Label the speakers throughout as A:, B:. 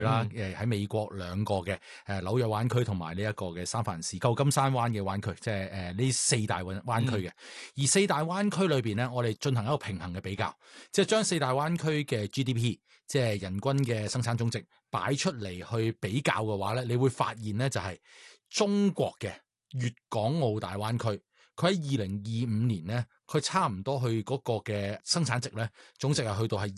A: 啦，喺美國兩個嘅紐約灣區同埋呢一個嘅三藩市舊金山灣嘅灣區，即係呢四大灣區嘅。而四大灣區裏邊咧，我哋進行一個平衡嘅比較，即係將四大灣區嘅 GDP， 即係人均嘅生產總值擺出嚟去比較嘅話咧，你會發現咧就係中國嘅粵港澳大灣區，佢喺2025年咧，佢差唔多去嗰個嘅生產值咧，總值係去到係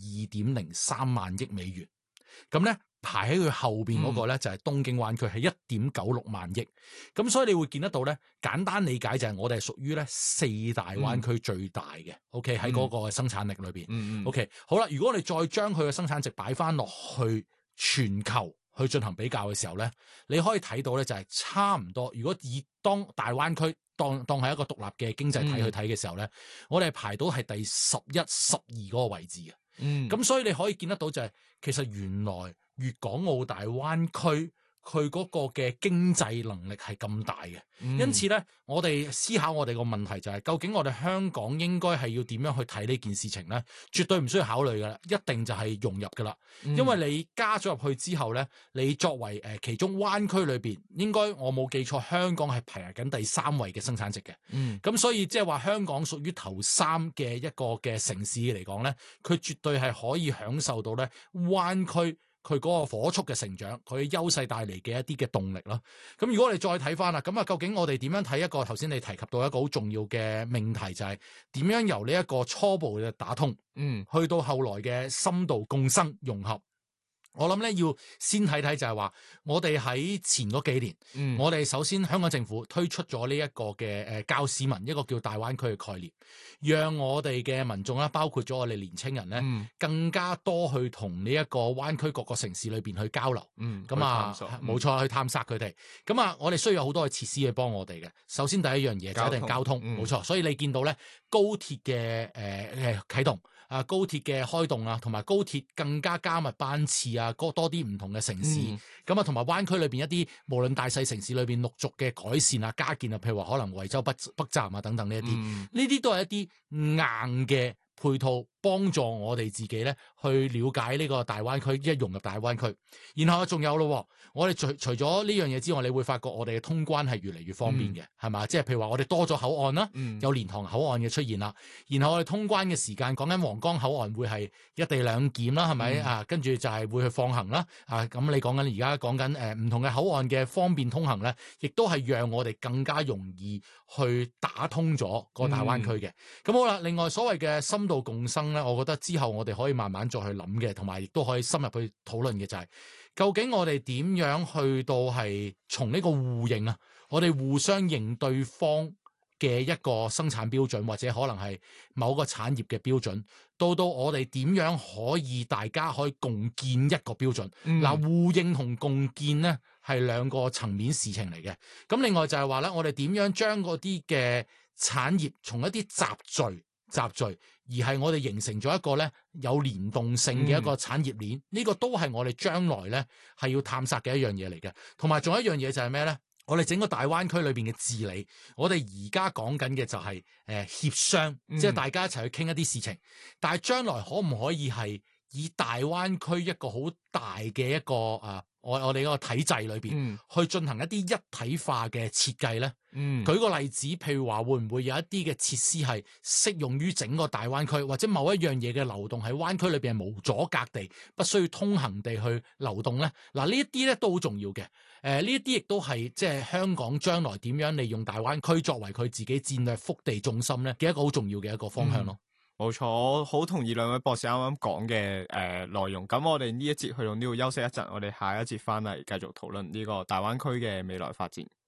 A: 2.03萬億美元，咁咧。排喺佢後邊嗰個咧就係東京灣區，係1.96萬億。咁所以你會見得到咧，簡單理解就係我哋係屬於咧四大灣區最大嘅。OK 喺嗰個生產力裏邊。OK 好啦，如果我哋再將佢嘅生產值擺翻落去全球去進行比較嘅時候咧，你可以睇到咧就係差唔多。如果以當大灣區當係一個獨立嘅經濟體去睇嘅時候咧，我哋係排到係第11、12嗰個位置嘅。咁所以你可以見得到就係其實原來粵港澳大灣區佢嗰個嘅經濟能力係咁大嘅，因此咧，我哋思考我哋個問題就係，究竟我哋香港應該係要點樣去睇呢件事情咧？絕對唔需要考慮噶啦，一定就係融入噶啦，因為你加咗入去之後咧，你作為其中灣區裏邊，應該我冇記錯，香港係排緊第3位嘅生產值嘅，咁所以即係話香港屬於頭3嘅一個嘅城市嚟講咧，佢絕對係可以享受到咧灣區。佢嗰個火速嘅成長，佢嘅優勢帶嚟嘅一啲嘅動力咯。咁如果我哋再睇翻啦，咁啊究竟我哋點樣睇一個頭先你提及到一個好重要嘅命題，就係點樣由呢一個初步嘅打通，去到後來嘅深度共生融合。我諗咧要先睇睇就係話，我哋喺前嗰幾年，我哋首先香港政府推出咗呢一個嘅教市民一個叫大灣區嘅概念，讓我哋嘅民眾啦，包括咗我哋年青人咧，更加多去同呢一個灣區各個城市裏邊去交流，咁啊，冇錯，去探索佢哋。咁啊，我哋需要有好多嘅設施去幫我哋嘅。首先第一樣嘢就一定交通，冇錯。所以你見到咧高鐵嘅啟動。高鐵嘅開動啊，同埋高鐵更加加密班次啊，多啲唔同嘅城市，咁啊，同埋灣區裏邊一啲無論大細城市裏邊陸續嘅改善啊、加建啊，譬如話可能惠州北站啊等等呢一啲，呢啲都係一啲硬嘅配套，幫助我哋自己咧去了解呢個大灣區，一融入大灣區。然後仲有咯，我哋除咗呢樣嘢之外，你會發覺我哋嘅通關係越嚟越方便嘅，係嘛？即係譬如話我哋多咗口岸啦，有蓮塘口岸嘅出現啦。然後我哋通關嘅時間，講緊皇崗口岸會係一地兩檢啦，係咪啊？跟住就係會去放行啦。咁你講緊而家講緊唔同嘅口岸嘅方便通行咧，亦都係讓我哋更加容易去打通咗個大灣區嘅。咁好啦，另外所謂嘅深度共生咧，我覺得之後我哋可以慢慢再去諗嘅，同埋亦都可以深入去討論嘅就係，究竟我哋點樣去到係從呢個互認啊，我哋互相認對方嘅一個生產標準，或者可能係某個產業嘅標準，到我哋點樣可以大家可以共建一個標準。互認同共建咧係兩個層面事情嚟嘅。咁另外就係話咧，我哋點樣將嗰啲嘅產業從一啲集聚，而係我哋形成咗一個咧有連動性嘅一個產業鏈，呢個都係我哋將來咧係要探索嘅一樣嘢嚟嘅。同埋仲有一樣嘢就係咩咧？我哋整個大灣區裏邊嘅治理，我哋而家講緊嘅就係協商，即係大家一齊去傾一啲事情。但係將來可唔可以係以大灣區一個好大嘅一個我哋嗰個體制裏邊去進行一啲一體化嘅設計咧？舉個例子，譬如話會唔會有一啲嘅設施係適用於整個大灣區，或者某一樣嘢嘅流動喺灣區裏邊係無阻隔地，不需要通行地去流動咧？嗱，呢一啲咧都好重要嘅。呢一啲亦都係即係香港將來點樣利用大灣區作為佢自己戰略腹地重心咧嘅一個好重要嘅一個方向咯。
B: 冇錯，我好同意兩位博士啱啱講嘅內容。咁我哋呢一節去到呢度休息一陣，我哋下一節翻嚟繼續討論呢個大灣區嘅未來發展。